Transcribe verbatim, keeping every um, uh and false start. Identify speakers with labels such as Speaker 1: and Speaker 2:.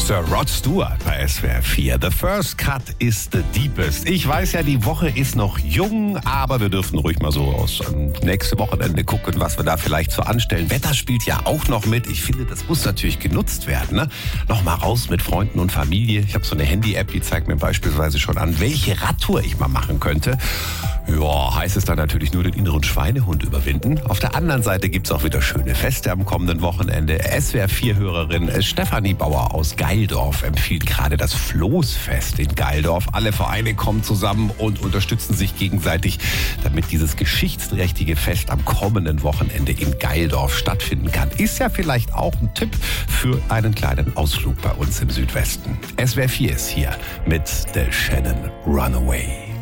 Speaker 1: Sir Rod Stewart bei S W R vier. The first cut is the deepest. Ich weiß ja, die Woche ist noch jung, aber wir dürfen ruhig mal so aus ähm, nächste Wochenende gucken, was wir da vielleicht so anstellen. Wetter spielt ja auch noch mit. Ich finde, das muss natürlich genutzt werden. Ne? Noch mal raus mit Freunden und Familie. Ich habe so eine Handy-App, die zeigt mir beispielsweise schon an, welche Radtour ich mal machen könnte. Ja, heißt es dann natürlich nur den inneren Schweinehund überwinden. Auf der anderen Seite gibt's auch wieder schöne Feste am kommenden Wochenende. S W R vier-Hörerin Stefanie Bauer aus Geildorf empfiehlt gerade das Floßfest in Geildorf. Alle Vereine kommen zusammen und unterstützen sich gegenseitig, damit dieses geschichtsträchtige Fest am kommenden Wochenende in Geildorf stattfinden kann. Ist ja vielleicht auch ein Tipp für einen kleinen Ausflug bei uns im Südwesten. S W R vier ist hier mit The Shannon Runaway.